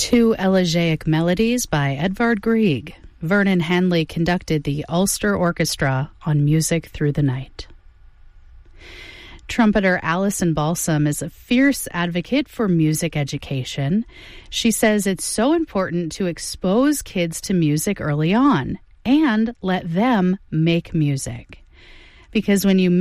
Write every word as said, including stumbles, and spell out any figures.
To Elegiac Melodies by Edvard Grieg. Vernon Hanley conducted the Ulster Orchestra on Music Through the Night. Trumpeter Alison Balsam is a fierce advocate for music education. She says it's so important to expose kids to music early on and let them make music. Because when you